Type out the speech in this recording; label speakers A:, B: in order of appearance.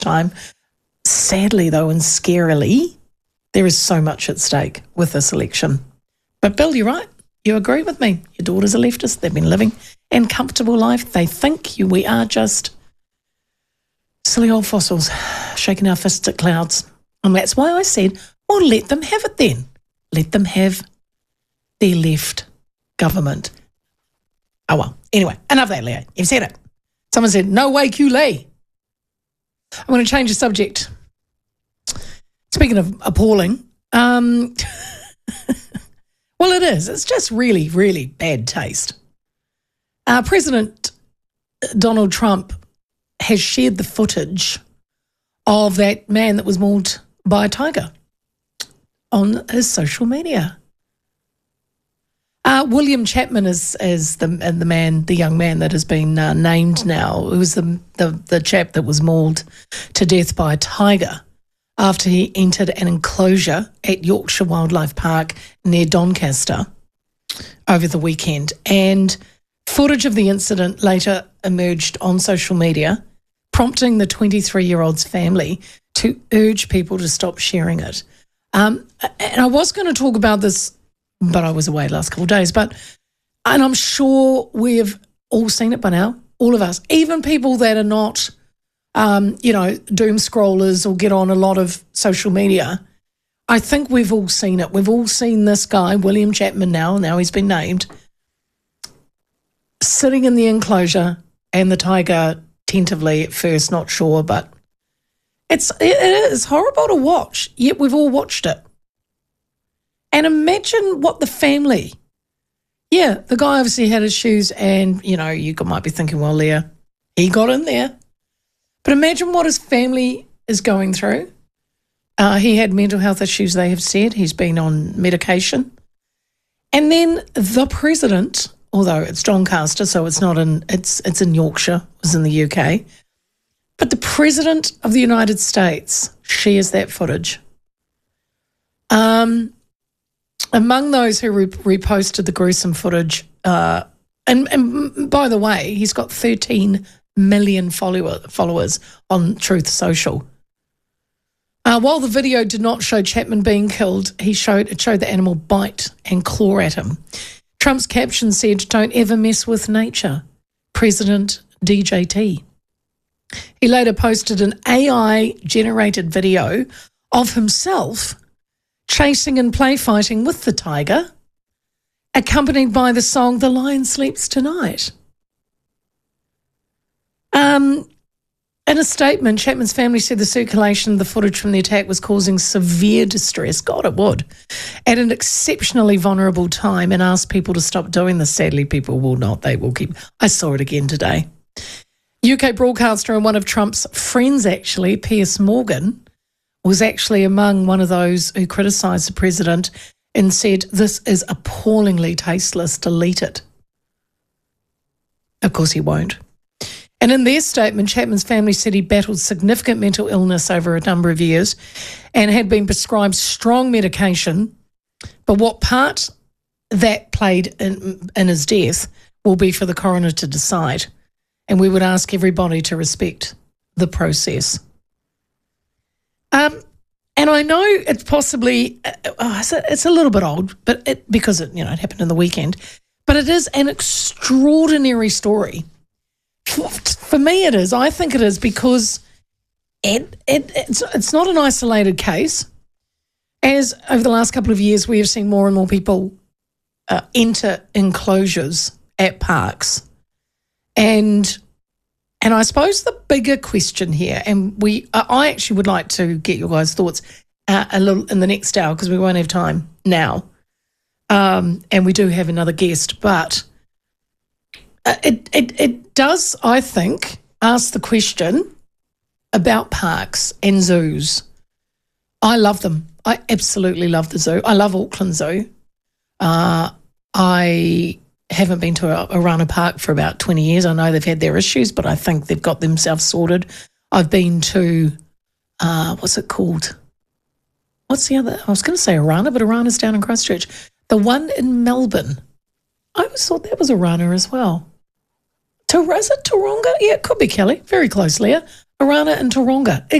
A: time. Sadly, though, and scarily, there is so much at stake with this election. But Bill, you're right. You agree with me. Your daughter's a leftist. They've been living a comfortable life. They think we are just silly old fossils shaking our fists at clouds. And that's why I said, well, let them have it then. Let them have their left government. Oh, well. Anyway, enough of that, Leo. You've said it. Someone said, no way, Q-Lay. I'm going to change the subject. Speaking of appalling, well, it is. It's just really, really bad taste. President Donald Trump has shared the footage of that man that was mauled by a tiger on his social media. William Chapman is the young man that has been named now. It was the chap that was mauled to death by a tiger after he entered an enclosure at Yorkshire Wildlife Park near Doncaster over the weekend. And footage of the incident later emerged on social media, prompting the 23-year-old's family to urge people to stop sharing it. And I was going to talk about this, but I was away the last couple of days. And I'm sure we've all seen it by now, all of us, even people that are not, doom scrollers or get on a lot of social media. I think we've all seen it. We've all seen this guy, William Chapman now he's been named, sitting in the enclosure and the tiger tentatively at first, not sure, but it is horrible to watch, yet we've all watched it. And imagine what the family, the guy obviously had his shoes and, you might be thinking, well, Leah, he got in there. But imagine what his family is going through. He had mental health issues, they have said. He's been on medication. And then the president, although it's Doncaster, so it's not it's in Yorkshire, it was in the UK. But the president of the United States shares that footage. Among those who reposted the gruesome footage, and by the way, he's got 13 million followers on Truth Social. While the video did not show Chapman being killed, it showed the animal bite and claw at him. Trump's caption said, "Don't ever mess with nature, President DJT." He later posted an AI-generated video of himself chasing and play fighting with the tiger, accompanied by the song "The Lion Sleeps Tonight." In a statement, Chapman's family said the circulation of the footage from the attack was causing severe distress, God it would, at an exceptionally vulnerable time, and asked people to stop doing this. Sadly, people will not. They will keep. I saw it again today. UK broadcaster and one of Trump's friends, actually, Piers Morgan, was actually among one of those who criticised the president and said, "This is appallingly tasteless, delete it." Of course he won't. And in their statement, Chapman's family said he battled significant mental illness over a number of years and had been prescribed strong medication, but what part that played in his death will be for the coroner to decide. And we would ask everybody to respect the process. And I know it's possibly, it's a little bit old, but because it happened in the weekend, but it is an extraordinary story. For me it is. I think it is because it's not an isolated case. As over the last couple of years we have seen more and more people enter enclosures at parks. And I suppose the bigger question here, and I actually would like to get your guys' thoughts a little in the next hour because we won't have time now, and we do have another guest, but it does, I think, ask the question about parks and zoos. I love them. I absolutely love the zoo. I love Auckland Zoo. I haven't been to a Orana Park for about 20 years. I know they've had their issues, but I think they've got themselves sorted. I've been to, what's it called? What's the other? I was going to say Orana, but Orana's down in Christchurch. The one in Melbourne. I always thought that was Orana as well. Is it Taronga? Yeah, it could be Kelly. Very close, Leah. Arana and Taronga.